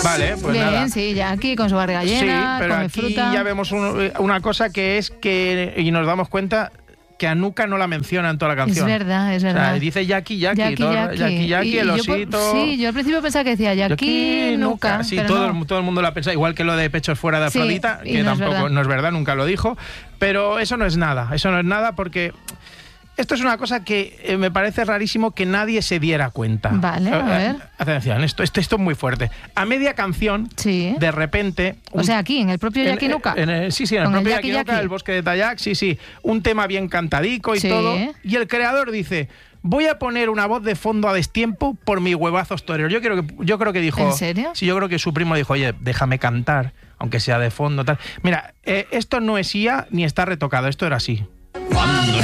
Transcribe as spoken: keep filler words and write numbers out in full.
Vale, pues Bien, nada. sí, Jackie con su barriga llena, Sí, pero come aquí fruta. ya vemos un- una cosa que es que, y nos damos cuenta que a Nuka no la menciona en toda la canción. Es verdad, es verdad. O sea, dice Jackie, Jackie, Jackie, todo, Jackie. Jackie, Jackie, Y- el y yo por- osito. sí, yo al principio pensaba que decía Jackie, Nuka. Sí, pero todo, no. el, todo el mundo lo ha pensado, igual que lo de pechos fuera de Sí, Afrodita, y que no es tampoco verdad. no es verdad, nunca lo dijo. Pero eso no es nada, eso no es nada porque esto es una cosa que eh, me parece rarísimo que nadie se diera cuenta. Vale, a Eh, ver. eh, Atención, esto, esto, esto es muy fuerte. A media canción, Sí. de repente... O sea, aquí, en el propio en- Jackie Nuka. en el- sí, sí, en el Con el propio Jackie Jackie Nuka, Jackie. el bosque de Tayac, sí, sí. Un tema bien cantadico y Sí. todo. Y el creador dice... Voy a poner una voz de fondo a destiempo por mis huevazos toreros. Yo creo que, yo creo que dijo... ¿En serio? Sí, yo creo que su primo dijo, oye, déjame cantar, aunque sea de fondo, tal. Mira, eh, esto no es I A ni está retocado, esto era así. Cuando